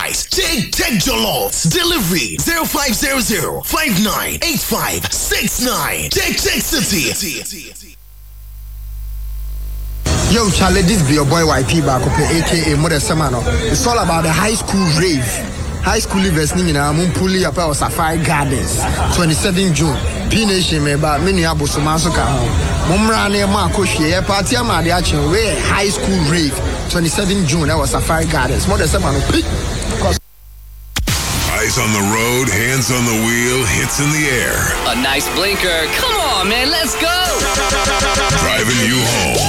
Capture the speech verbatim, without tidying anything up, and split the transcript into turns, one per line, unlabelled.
price. Take Tech Jollof. Delivery zero five zero zero five nine eight five six nine. Tech Tech City.
Yo, Charlie, this be your boy Y P back up, aka Mother Samano. It's all about the high school rave. High school livers ni na mun puli up our Safari Gardens. twenty-seventh June. P Nation me ba mini abo so maso ka ho. Mumra na ma ko hwe party ama de achen we high school rave. twenty-seventh June at Safari Gardens. Mother Samano.
Eyes on the road, hands on the wheel, hits in the air.
A nice blinker. Come on, man, let's go.
Driving you home.